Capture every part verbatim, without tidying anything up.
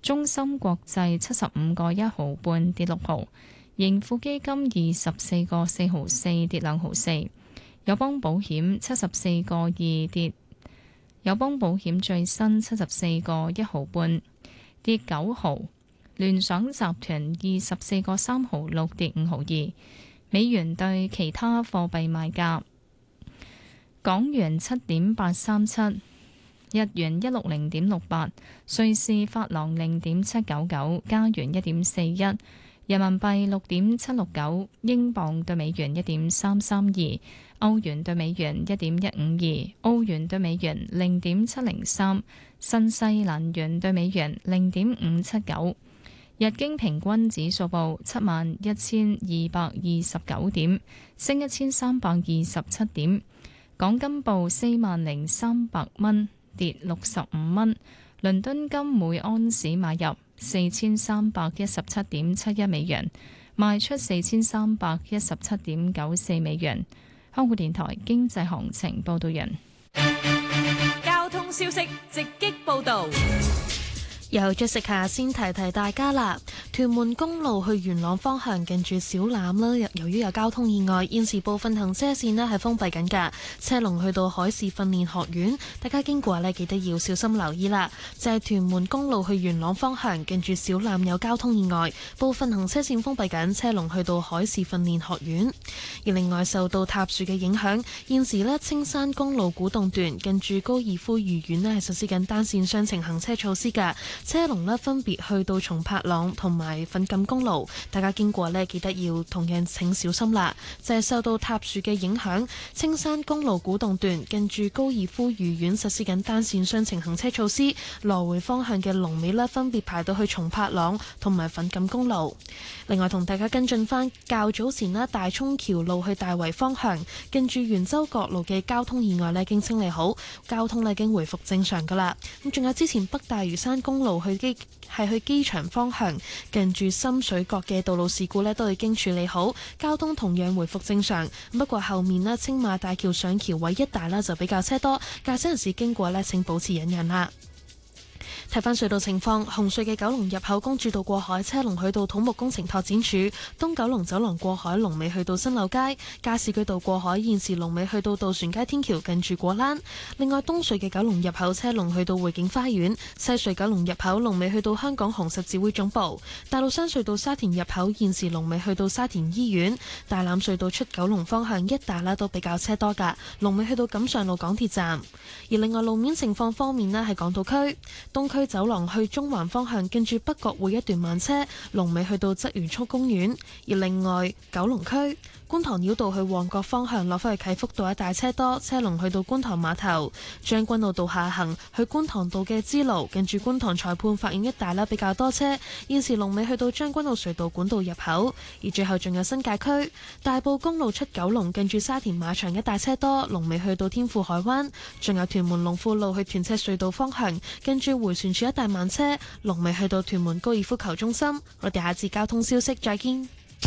中芯國際七十五個一毫半跌六毫，盈富基金二十四個四毫四跌兩毫四，友邦保險七十四個二跌，友邦保險最新七十四個一毫半跌九毫，聯想集團二十四個三毫六跌五毫二。美元對其他貨幣賣價：港元七點八三七，日元一六零點六八，瑞士法郎零點七九九，加元一點四一，人民幣六點七六九，英鎊對美元一點三三二，歐元對美元一點一五二，澳元對美元零點七零三，新西蘭元對美元零點五七九。日經平均指數報七萬一千二百二十九點，升一千三百二十七點。港金報四萬零三百蚊，跌六十五蚊。倫敦金每安士買入四千三百一十七點七一美元，賣出四千三百一十七點九四美元。香港電台經濟行情報道人。 交通消息直擊報道。 又再食下先提提大家啦，屯門公路去元朗方向近住小欖啦，由於有交通意外，現時部分行車線呢係封閉緊㗎，車龍去到海事訓練學院，大家經過呢記得要小心留意啦。就係屯門公路去元朗方向近住小欖有交通意外，部分行車線封閉緊，車龍去到海事訓練學院。而另外受到塌樹嘅影響，現時呢青山公路古洞段近住高爾夫御苑呢係實施緊單線雙程行車措施㗎。車龍呢分別去到松柏塱同埋粉錦公路，大家經過呢記得要同樣請小心啦。就係受到塌樹嘅影響，青山公路古洞段近住高爾夫御苑實施緊單線雙程行車措施，來回方向嘅龍尾呢分別排到去松柏塱同埋粉錦公路。另外同大家跟進翻較早前呢大涌橋路去大圍方向近住元州角路嘅交通意外呢已經清理好，交通呢已經回復正常噶啦。咁仲有之前北大嶼山公路去機係去機場方向近住深水角嘅道路事故呢都已經處理好，交通同樣回復正常。不過後面呢青馬大橋上橋位一帶呢就比較車多，駕駛人士經過呢請保持忍讓啦。睇返隧道情況，紅隧嘅九龍入口公主道過海車龍去到土木工程拓展署，東九龍走廊過海龍尾去到新柳街，加士居道過海現時龍尾去到渡船街天橋近住果欄。另外東隧嘅九龍入口車龍去到匯景花園，西隧九龍入口龍尾去到香港紅十字會總部，大老山隧道沙田入口現時龍尾去到沙田醫院，大欖隧道出九龍方向一帶啦都比較車多噶，龍尾去到錦上路港鐵站。而另外路面情況方面呢，係港島區東區走廊去中環方向，跟住北角會一段慢車，龍尾去到鰂魚涌公園。而另外九龍區觀塘繞道去旺角方向，落返去啟福道一帶車多，車龍去到觀塘碼頭。將軍澳道下行去觀塘道嘅支路，跟住觀塘裁判法院一帶啦比較多車，現時龍尾去到將軍澳隧道管道入口。而最後仲有新界區大埔公路出九龍，跟住沙田馬場一帶車多，龍尾去到天富海灣。仲有屯門龍富路去屯赤隧道方向，跟住回旋處一帶慢車，龍尾去到屯門高爾夫球中心。我哋下次交通消息再見。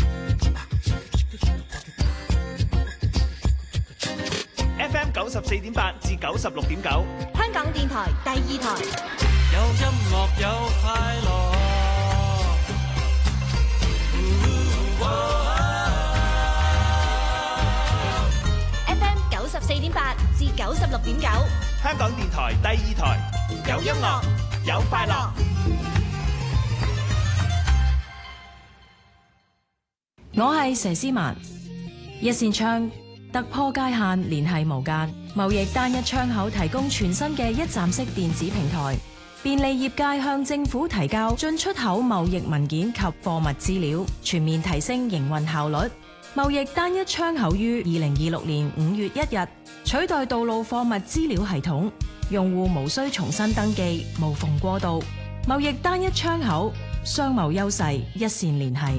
F M 九十四點八至九十六點九， 香港電台第二台。 有音樂有快樂。 F M 九十四點八至九十六點九， 香港電台第二台。有音樂，有快樂。 我係佘詩曼，一線窗突破界限，聯繫無間。貿易單一窗口提供全新嘅一站式電子平台，便利業界向政府提交進出口貿易文件及貨物資料，全面提升營運效率。貿易單一窗口於二零二六年五月一日取代道路貨物資料系統，用戶無需重新登記，無縫過渡。貿易單一窗口，商貿優勢一線聯繫。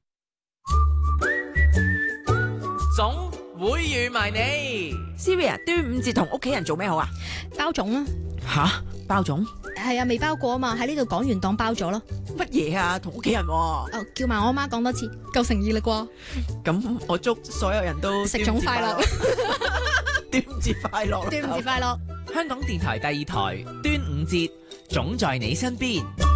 總會預埋你 Siri 啊，端午節同屋企人做咩好啊？ 包粽啊！ 吓，包粽？ 係啊，未包過啊嘛，喺呢度講完當包咗咯。 乜嘢啊？同屋企人？哦， 叫埋我媽講多次，夠誠意啦啩？ 咁我祝所有人都食粽快樂， 端午節快樂， 端午節快樂。 香港電台第二台端午節，總在你身邊。